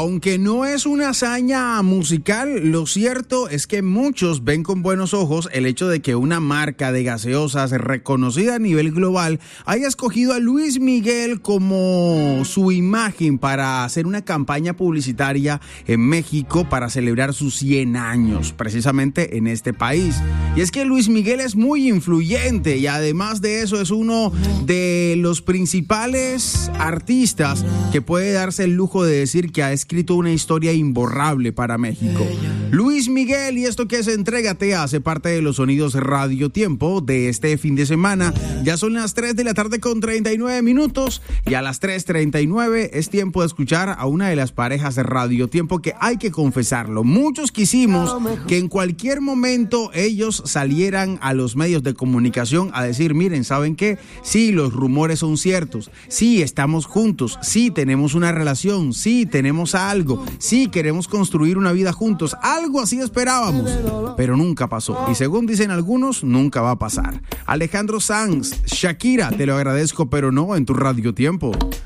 Aunque no es una hazaña musical, lo cierto es que muchos ven con buenos ojos el hecho de que una marca de gaseosas reconocida a nivel global haya escogido a Luis Miguel como su imagen para hacer una campaña publicitaria en México para celebrar sus 100 años, precisamente en este país. Y es que Luis Miguel es muy influyente y además de eso es uno de los principales artistas que puede darse el lujo de decir que ha escrito una historia imborrable para México. Luis Miguel, y esto que es Entrégate, hace parte de los sonidos Radio Tiempo de este fin de semana. Ya son las 3 de la tarde con 39 minutos y a las 3:39 es tiempo de escuchar a una de las parejas de Radio Tiempo que hay que confesarlo. Muchos quisimos que en cualquier momento ellos salieran a los medios de comunicación a decir, miren, ¿saben qué? Sí, los rumores son ciertos. Sí, estamos juntos. Sí, tenemos una relación. Sí, tenemos algo. Sí, queremos construir una vida juntos. Algo así esperábamos, pero nunca pasó. Y según dicen algunos, nunca va a pasar. Alejandro Sanz, Shakira, te lo agradezco, pero no en tu Radio Tiempo.